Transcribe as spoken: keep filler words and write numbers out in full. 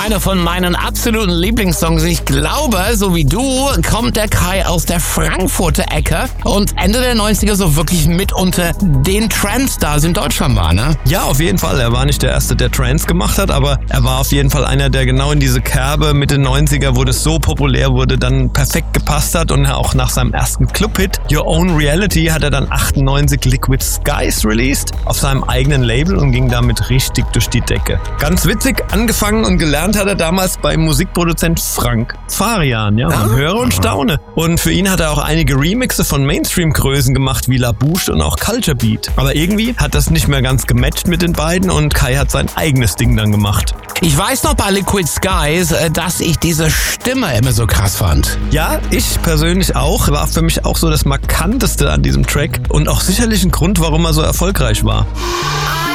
Einer von meinen absoluten Lieblingssongs. Ich glaube, so wie du, kommt der Kai aus der Frankfurter Ecke und Ende der neunziger so wirklich mit unter den Trance-Stars in Deutschland war, ne? Ja, auf jeden Fall. Er war nicht der Erste, der Trance gemacht hat, aber er war auf jeden Fall einer, der genau in diese Kerbe Mitte neunziger, wo das so populär wurde, dann perfekt gepasst hat und auch nach seinem ersten Club-Hit Your Own Reality hat er dann achtundneunzig Liquid Skies released auf seinem eigenen Label und ging damit richtig durch die Decke. Ganz witzig, angefangen und gelernt hat er damals beim Musikproduzent Frank Farian, ja, man höre und staune. Und für ihn hat er auch einige Remixe von Mainstream-Größen gemacht, wie La Bouche und auch Culture Beat. Aber irgendwie hat das nicht mehr ganz gematcht mit den beiden und Kai hat sein eigenes Ding dann gemacht. Ich weiß noch bei Liquid Skies, dass ich diese Stimme immer so krass fand. Ja, ich persönlich auch. War für mich auch so das Markanteste an diesem Track und auch sicherlich ein Grund, warum er so erfolgreich war.